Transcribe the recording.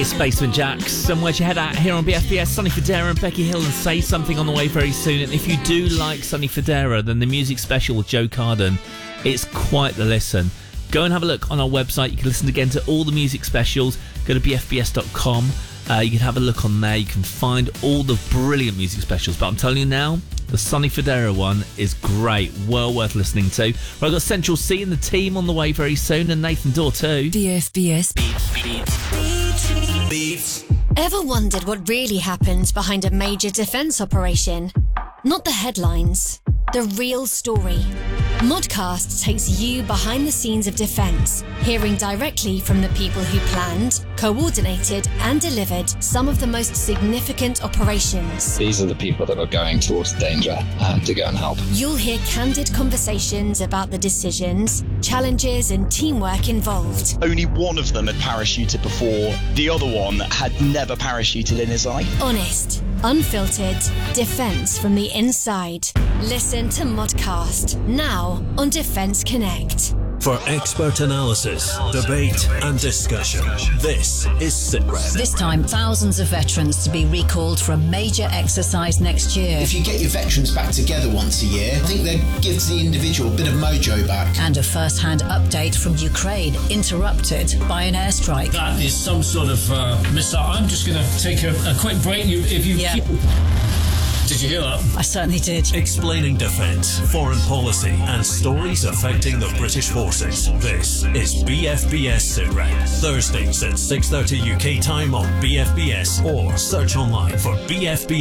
It's Basement Jaxx, and where'd you head out here on BFBS? Sonny Fodera and Becky Hill, and Say Something on the way very soon. And if you do like Sonny Fodera, then the music special with Joe Carden, it's quite the listen. Go and have a look on our website. You can listen again to all the music specials. Go to bfbs.com. You can have a look on there. You can find all the brilliant music specials. But I'm telling you now, the Sonny Fodera one is great. Well worth listening to. Well, I've got Central C and the team on the way very soon, and Nathan Dorr too. BFBS. Beats. Ever wondered what really happens behind a major defence operation? Not the headlines, the real story. Modcast takes you behind the scenes of defence, hearing directly from the people who planned, coordinated and delivered some of the most significant operations. These are the people that are going towards danger to go and help. You'll hear candid conversations about the decisions, challenges and teamwork involved. Only one of them had parachuted before. The other one had never parachuted in his life. Honest, unfiltered, defence from the inside. Listen to Modcast, now on Defence Connect. For expert analysis, debate and discussion, this is SITREP. This time, thousands of veterans to be recalled for a major exercise next year. If you get your veterans back together once a year, I think that gives the individual a bit of mojo back. And a first-hand update from Ukraine, interrupted by an airstrike. That is some sort of missile. I'm just going to take a quick break. Did you hear that? I certainly did. Explaining defence, foreign policy and stories affecting the British forces. This is BFBS SITREP. Thursdays at 6:30 UK time on BFBS, or search online for BFBS.